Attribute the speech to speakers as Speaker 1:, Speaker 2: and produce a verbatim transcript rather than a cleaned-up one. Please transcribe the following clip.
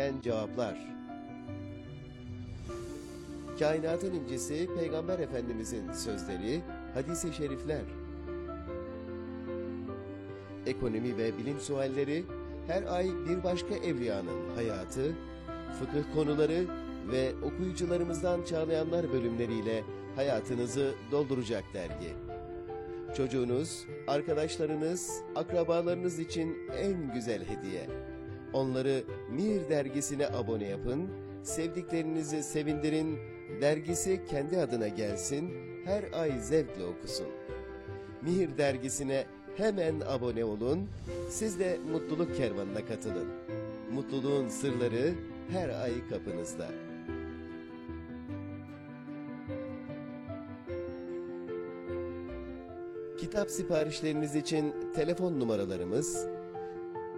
Speaker 1: verilen cevaplar. Kainatın incisi Peygamber Efendimizin sözleri, hadis-i şerifler. Ekonomi ve bilim sualleri, her ay bir başka evliyanın hayatı, fıkıh konuları ve okuyucularımızdan Çağlayanlar bölümleriyle hayatınızı dolduracak dergi. Çocuğunuz, arkadaşlarınız, akrabalarınız için en güzel hediye. Onları Mihir dergisine abone yapın, sevdiklerinizi sevindirin, dergisi kendi adına gelsin, her ay zevkle okusun. Mihir dergisine hemen abone olun, siz de mutluluk kervanına katılın. Mutluluğun sırları her ay kapınızda. Kitap siparişleriniz için telefon numaralarımız